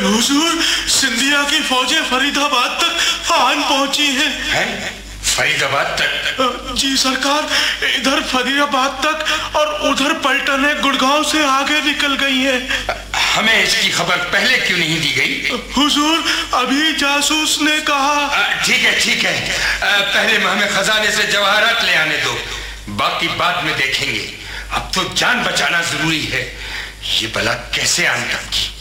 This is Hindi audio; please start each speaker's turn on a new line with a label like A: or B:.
A: हुजूर, सिंधिया की फौजें फरीदाबाद तक आन पहुंची हैं।
B: फरीदाबाद तक?
A: जी सरकार, इधर फरीदाबाद तक और उधर पलटने गुड़गांव से आगे निकल गई हैं।
B: हमें इसकी खबर पहले क्यों नहीं दी गई?
A: हुजूर, अभी जासूस ने कहा।
B: ठीक है ठीक है, पहले हमें खजाने से जवाहरात ले आने दो, बाकी बाद में देखेंगे। अब तो जान बचाना जरूरी है। ये बला कैसे आन टपकी?